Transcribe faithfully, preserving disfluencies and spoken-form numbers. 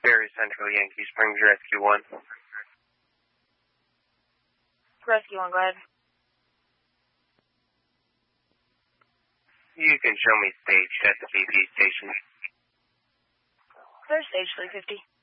Barry Central, Yankee Springs, Rescue one. Rescue one, go ahead. You can show me stage at the B P station. There's stage three fifty.